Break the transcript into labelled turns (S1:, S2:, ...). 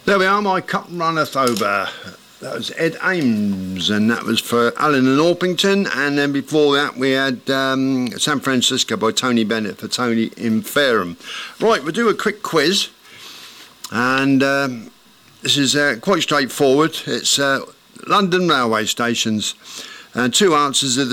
S1: There we are, My Cup Runneth Over. That was Ed Ames, and that was for Alan and Orpington. And then before that, we had San Francisco by Tony Bennett for Tony in Fareham. Right, we'll do a quick quiz. And this is quite straightforward. It's London railway stations. And two answers are the